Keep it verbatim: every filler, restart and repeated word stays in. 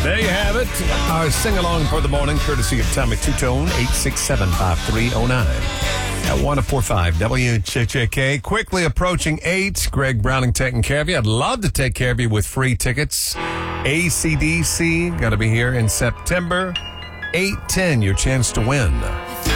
There you have it. Our sing-along for the morning, courtesy of Tommy Two-Tone, eight six seven, five three zero nine. At one oh four point five W J J K. Quickly approaching eight. Greg Browning taking care of you. I'd love to take care of you with free tickets. A C D C, got to be here in September. eight ten, your chance to win.